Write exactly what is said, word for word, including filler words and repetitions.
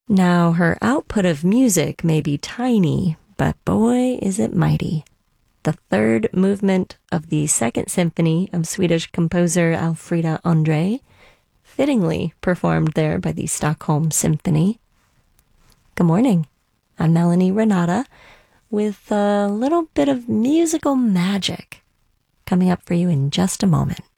Now, her output of music may be tiny, but boy, is it mighty. The third movement of the Second Symphony of Swedish composer Alfrida André, fittingly performed there by the Stockholm Symphony. Good morning. I'm Melanie Renata with a little bit of musical magic coming up for you in just a moment.